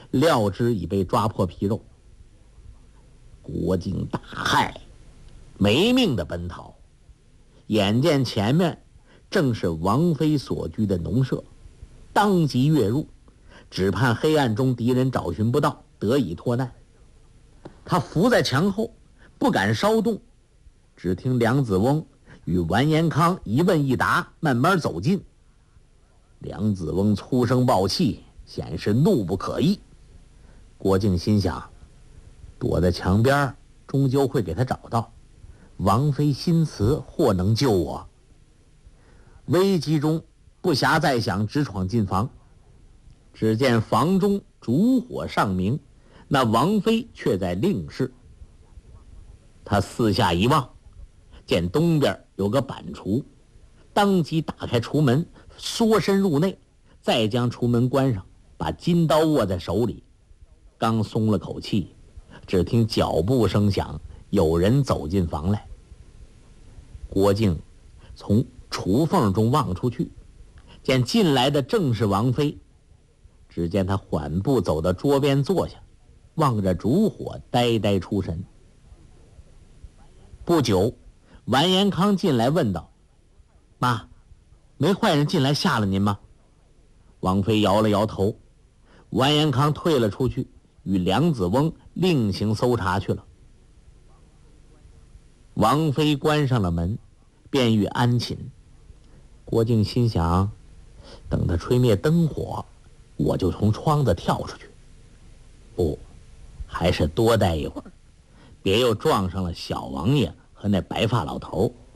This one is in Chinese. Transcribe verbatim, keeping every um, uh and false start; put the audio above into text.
料知已被抓破皮肉。郭靖大骇，没命的奔逃。眼见前面正是王妃所居的农舍，当即跃入，只盼黑暗中敌人找寻不到，得以脱难。他伏在墙后，不敢稍动。只听梁子翁与完颜康一问一答，慢慢走近。梁子翁粗声暴气，显是怒不可遏。郭靖心想，躲在墙边终究会给他找到，王妃心慈，或能救我。危急中不暇再想，直闯进房。只见房中烛火尚明，那王妃却在另室。他四下一望，见东边有个板橱，当即打开橱门，缩身入内，再将橱门关上，把金刀握在手里。刚松了口气，只听脚步声响，有人走进房来。郭靖从橱缝中望出去，见进来的正是王妃。只见他缓步走到桌边坐下，望着烛火，呆呆出神。不久，完颜康进来问道：“妈，没坏人进来吓了您吗？”王妃摇了摇头。完颜康退了出去，与梁子翁另行搜查去了。王妃关上了门，便欲安寝。郭靖心想，等他吹灭灯火，我就从窗子跳出去。不，还是多待一会儿，别又撞上了小王爷和那白发老头。